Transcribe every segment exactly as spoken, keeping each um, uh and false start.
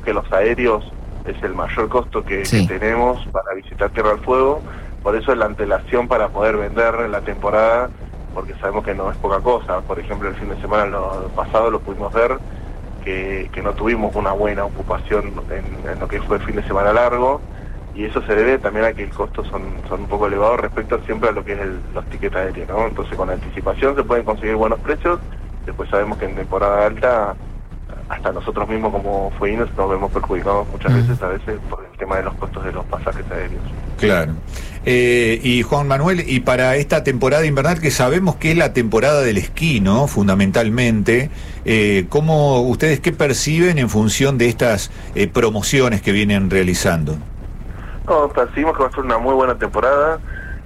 que los aéreos es el mayor costo que, sí. que tenemos para visitar Tierra del Fuego, por eso es la antelación para poder vender la temporada, porque sabemos que no es poca cosa. Por ejemplo, el fin de semana lo pasado lo pudimos ver, que, que no tuvimos una buena ocupación en, en lo que fue el fin de semana largo, y eso se debe también a que el costo son, son un poco elevados respecto siempre a lo que es el, los tickets aéreos, ¿no? Entonces con anticipación se pueden conseguir buenos precios, después sabemos que en temporada alta hasta nosotros mismos como fueguinos nos vemos perjudicados muchas veces, a veces por el tema de los costos de los pasajes aéreos. Claro. Eh, y Juan Manuel, y para esta temporada invernal, que sabemos que es la temporada del esquí, ¿no? Fundamentalmente, eh, ¿cómo ustedes qué perciben en función de estas eh, promociones que vienen realizando? No, percibimos que va a ser una muy buena temporada.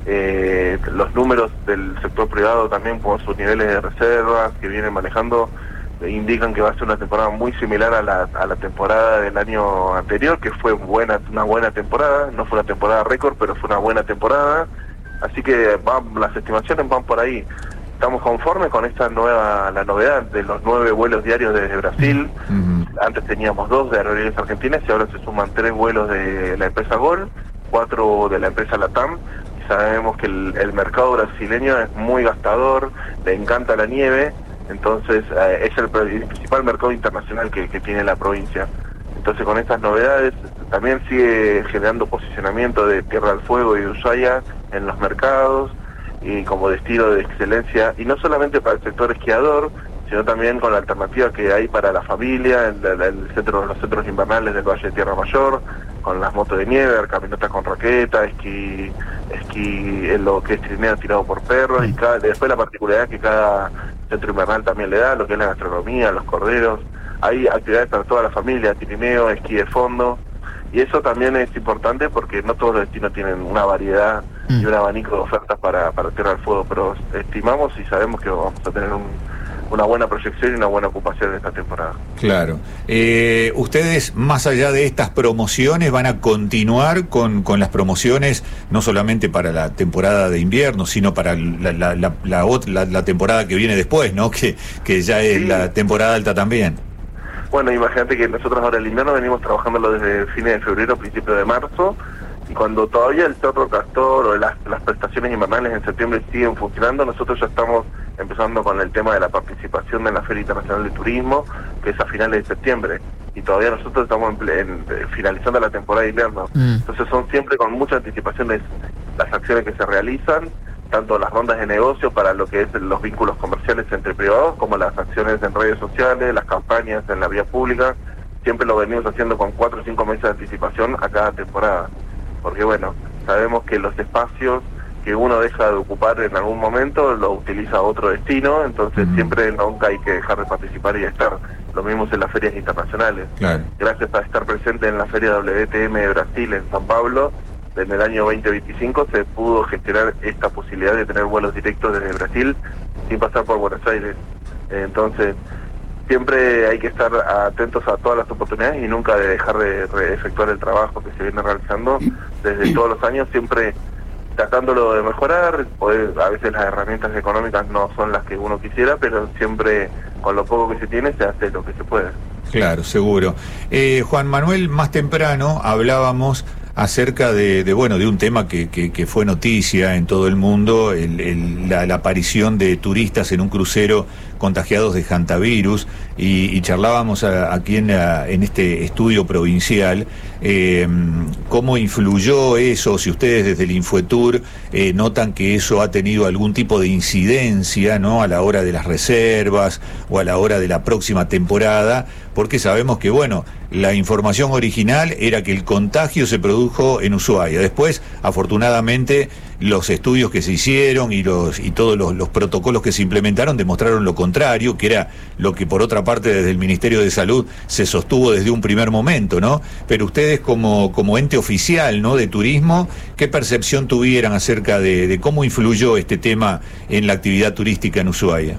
Eh, los números del sector privado también por sus niveles de reservas que vienen manejando indican que va a ser una temporada muy similar a la, a la temporada del año anterior, que fue buena, una buena temporada, no fue una temporada récord, pero fue una buena temporada, así que van, las estimaciones van por ahí. Estamos conformes con esta nueva, la novedad de los nueve vuelos diarios desde Brasil. Uh-huh. Antes teníamos dos de Aerolíneas Argentinas y ahora se suman tres vuelos de la empresa Gol, cuatro de la empresa Latam. Y sabemos que el, el mercado brasileño es muy gastador, le encanta la nieve. Entonces eh, es el, el principal mercado internacional que, que tiene la provincia. Entonces con estas novedades también sigue generando posicionamiento de Tierra del Fuego y de Ushuaia en los mercados y como destino de excelencia, y no solamente para el sector esquiador, sino también con la alternativa que hay para la familia, el, el, el centro, los centros invernales del Valle de Tierra Mayor, con las motos de nieve, caminatas con raqueta, esquí, esquí en lo que es trineo tirado por perros, y cada, después la particularidad que cada centro invernal también le da, lo que es la gastronomía, los corderos. Hay actividades para toda la familia, trineo, esquí de fondo, y eso también es importante porque no todos los destinos tienen una variedad y un abanico de ofertas para, para Tierra del Fuego, pero estimamos y sabemos que vamos a tener un, una buena proyección y una buena ocupación en esta temporada. Claro. Eh, ustedes, más allá de estas promociones, van a continuar con, con las promociones, no solamente para la temporada de invierno, sino para la, la, la, la, la, la temporada que viene después, ¿no? Que, que ya es sí. La temporada alta también. Bueno, imagínate que nosotros ahora el invierno venimos trabajándolo desde fines de febrero, principios de marzo, y cuando todavía el Cerro Castor o las, las prestaciones invernales en septiembre siguen funcionando, nosotros ya estamos empezando con el tema de la participación en la Feria Internacional de Turismo, que es a finales de septiembre, y todavía nosotros estamos en, en, en, finalizando la temporada de invierno. Mm. Entonces son siempre con mucha anticipación las acciones que se realizan, tanto las rondas de negocios para lo que es los vínculos comerciales entre privados, como las acciones en redes sociales, las campañas en la vía pública. Siempre lo venimos haciendo con cuatro o cinco meses de anticipación a cada temporada, porque bueno, sabemos que los espacios que uno deja de ocupar en algún momento lo utiliza otro destino, entonces mm. siempre nunca hay que dejar de participar y estar. Lo mismo en las ferias internacionales. Claro. Gracias a estar presente en la Feria W T M de Brasil en San Pablo, en el año veinte veinticinco se pudo gestionar esta posibilidad de tener vuelos directos desde Brasil sin pasar por Buenos Aires. Entonces, siempre hay que estar atentos a todas las oportunidades y nunca de dejar de, de efectuar el trabajo que se viene realizando desde todos los años, siempre tratándolo de mejorar. Poder, a veces las herramientas económicas no son las que uno quisiera, pero siempre con lo poco que se tiene se hace lo que se puede. Claro, seguro. Eh, Juan Manuel, más temprano hablábamos acerca de, de bueno de un tema que, que, que fue noticia en todo el mundo, el, el, la, la aparición de turistas en un crucero contagiados de hantavirus, y, y charlábamos a, aquí en, la, en este estudio provincial eh, cómo influyó eso, si ustedes desde el Infotur eh, notan que eso ha tenido algún tipo de incidencia, ¿no?, a la hora de las reservas o a la hora de la próxima temporada, porque sabemos que, bueno, la información original era que el contagio se produjo en Ushuaia. Después, afortunadamente, los estudios que se hicieron y los y todos los, los protocolos que se implementaron demostraron lo contrario, que era lo que por otra parte desde el Ministerio de Salud se sostuvo desde un primer momento, ¿no? Pero ustedes como, como ente oficial, ¿no?, de turismo, ¿qué percepción tuvieran acerca de, de cómo influyó este tema en la actividad turística en Ushuaia?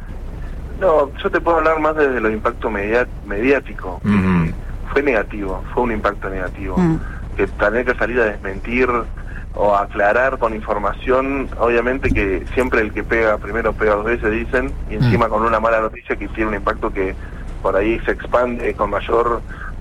No, yo te puedo hablar más desde los impactos media, mediáticos. Uh-huh. Fue negativo, fue un impacto negativo. Uh-huh. Que tener que salir a desmentir o a aclarar con información, obviamente que siempre el que pega primero pega dos veces, dicen, y encima uh-huh. con una mala noticia que tiene un impacto que por ahí se expande con mayor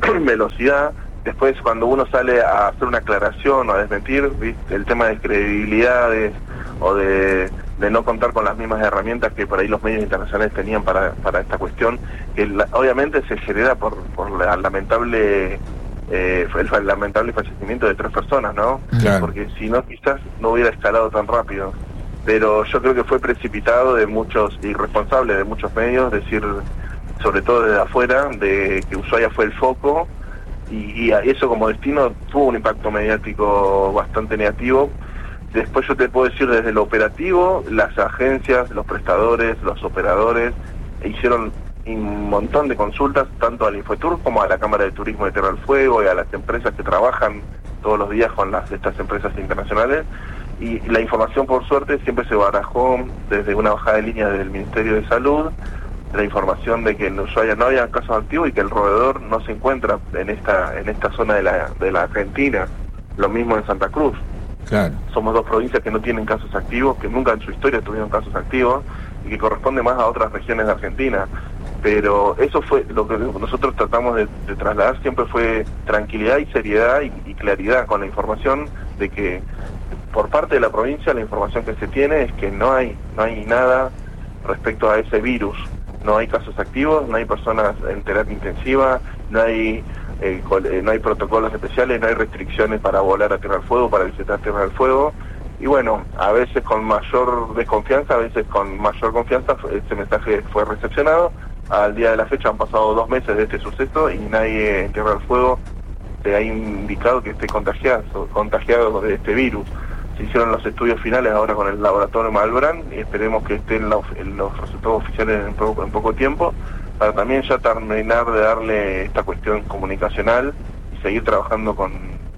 velocidad. Después, cuando uno sale a hacer una aclaración o a desmentir, ¿viste? El tema de credibilidades o de, de no contar con las mismas herramientas que por ahí los medios internacionales tenían para, para esta cuestión, que la, obviamente se genera por, por la lamentable eh, el lamentable fallecimiento de tres personas, ¿no? Claro. Porque si no, quizás no hubiera escalado tan rápido. Pero yo creo que fue precipitado de muchos, irresponsable de muchos medios, decir, sobre todo desde afuera, de que Ushuaia fue el foco, y, y eso como destino tuvo un impacto mediático bastante negativo. Después yo te puedo decir desde lo operativo, las agencias, los prestadores, los operadores hicieron un montón de consultas, tanto al Infotur como a la Cámara de Turismo de Tierra del Fuego y a las empresas que trabajan todos los días con las estas empresas internacionales, y la información, por suerte, siempre se barajó desde una bajada de línea del Ministerio de Salud, la información de que en Ushuaia no había casos activos y que el roedor no se encuentra en esta en esta zona de la, de la Argentina. Lo mismo en Santa Cruz. Claro. Somos dos provincias que no tienen casos activos, que nunca en su historia tuvieron casos activos, y que corresponde más a otras regiones de Argentina. Pero eso fue lo que nosotros tratamos de, de trasladar, siempre fue tranquilidad y seriedad y, y claridad con la información de que por parte de la provincia la información que se tiene es que no hay no hay nada respecto a ese virus. No hay casos activos, no hay personas en terapia intensiva, no hay eh, no hay protocolos especiales, no hay restricciones para volar a Tierra del Fuego, para visitar Tierra del Fuego. Y bueno, a veces con mayor desconfianza, a veces con mayor confianza, ese mensaje fue recepcionado. Al día de la fecha han pasado dos meses de este suceso y nadie en Tierra del Fuego se ha indicado que esté contagiado, contagiado de este virus. Se hicieron los estudios finales ahora con el laboratorio Malbrán y esperemos que estén los, los resultados oficiales en poco, en poco tiempo, para también ya terminar de darle esta cuestión comunicacional y seguir trabajando con,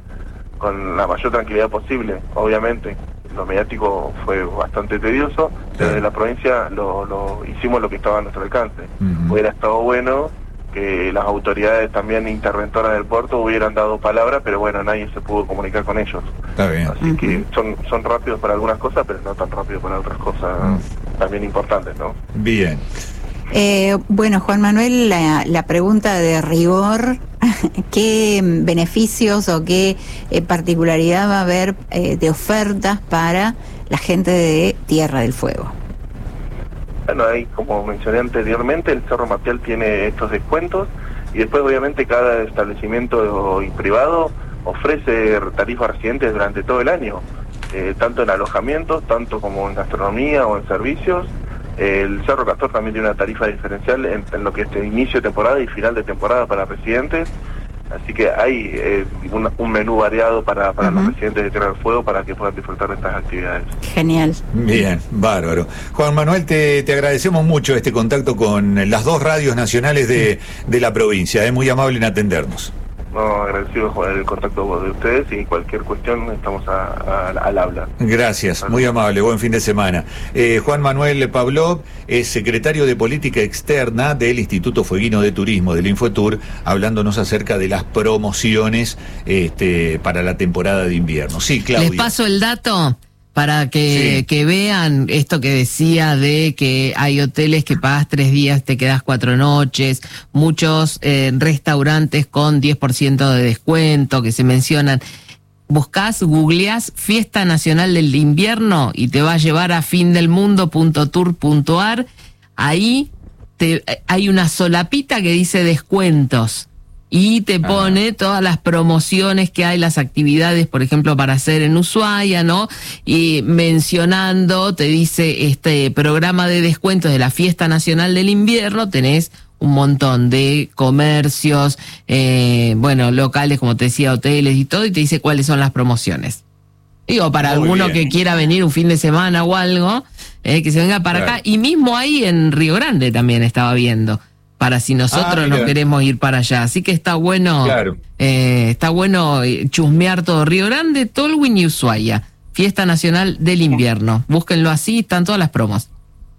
con la mayor tranquilidad posible. Obviamente lo mediático fue bastante tedioso, desde la provincia lo, lo hicimos lo que estaba a nuestro alcance. Uh-huh. Hubiera estado bueno que las autoridades también interventoras del puerto hubieran dado palabra, pero bueno, nadie se pudo comunicar con ellos. Está bien. Así uh-huh. que son son rápidos para algunas cosas, pero no tan rápidos para otras cosas uh-huh. también importantes, ¿no? Bien. Eh, bueno, Juan Manuel, la, la pregunta de rigor, ¿qué beneficios o qué eh, particularidad va a haber eh, de ofertas para la gente de Tierra del Fuego? Bueno, ahí, como mencioné anteriormente, el Cerro Matial tiene estos descuentos y después obviamente cada establecimiento privado ofrece tarifas residentes durante todo el año, eh, tanto en alojamientos, tanto como en gastronomía o en servicios. El Cerro Castor también tiene una tarifa diferencial en, en lo que es el inicio de temporada y final de temporada para residentes. Así que hay eh, un, un menú variado para, para uh-huh. los residentes de Tierra del Fuego para que puedan disfrutar de estas actividades. Genial. Bien, bárbaro. Juan Manuel, te, te agradecemos mucho este contacto con las dos radios nacionales de, de la provincia. Es muy amable en atendernos. No, agradecido por el contacto de ustedes y cualquier cuestión estamos a, a, al habla. Gracias, muy amable, buen fin de semana. Eh, Juan Manuel Pavlov es secretario de Política Externa del Instituto Fueguino de Turismo, del Infotur, hablándonos acerca de las promociones este, para la temporada de invierno. Sí, Claudia. Les paso el dato para que, sí. que vean esto que decía de que hay hoteles que pagas tres días, te quedas cuatro noches, muchos eh, restaurantes con diez por ciento de descuento que se mencionan. Buscás, googleás Fiesta Nacional del Invierno y te va a llevar a findelmundo punto tour punto ar. Ahí te, hay una solapita que dice descuentos. Y te pone ah. todas las promociones que hay, las actividades, por ejemplo, para hacer en Ushuaia, ¿no? Y mencionando, te dice este programa de descuentos de la Fiesta Nacional del Invierno, tenés un montón de comercios, eh, bueno, locales, como te decía, hoteles y todo, y te dice cuáles son las promociones. Digo, para Muy alguno bien. que quiera venir un fin de semana o algo, eh, que se venga para claro. acá. Y mismo ahí en Río Grande también estaba viendo. Para si nosotros ah, no queremos ir para allá. Así que está bueno claro. eh, está bueno chusmear todo Río Grande, Tolwyn y Ushuaia. Fiesta Nacional del Invierno. Búsquenlo así, están todas las promos.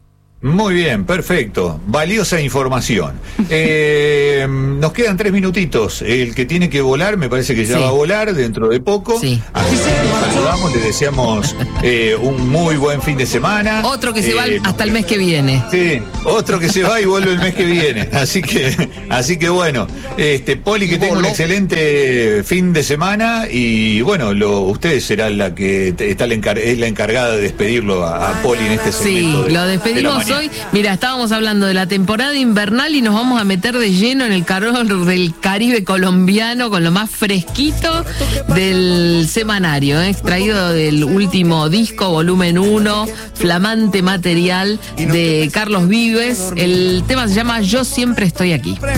Muy bien, perfecto. Valiosa información. Eh, nos quedan tres minutitos. El que tiene que volar, me parece que ya sí. va a volar dentro de poco. Sí. Así que nos saludamos, le deseamos eh, un muy buen fin de semana. Otro que se eh, va hasta el mes que viene. Sí, otro que se va y vuelve el mes que viene. Así que, así que bueno, este Poli, que tenga un excelente fin de semana y bueno, lo, usted será la que está la encar es la encargada de despedirlo a, a Poli en este segmento. Sí, de, lo despedimos hoy. Mira, estábamos hablando de la temporada invernal y nos vamos a meter de lleno en el calor del Caribe colombiano con lo más fresquito del semanario, ¿eh? Extraído del último disco, volumen uno, flamante material de Carlos Vives. El tema se llama Yo siempre estoy aquí.